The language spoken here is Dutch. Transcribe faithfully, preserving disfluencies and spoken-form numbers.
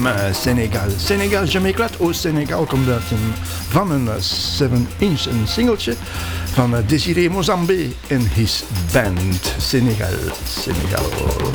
uh, Senegal. Senegal, je m'éclate au Senegal komt uit een, van een seven inch, een singeltje van uh, Désiré Mozambe en his band. Senegal, Senegal.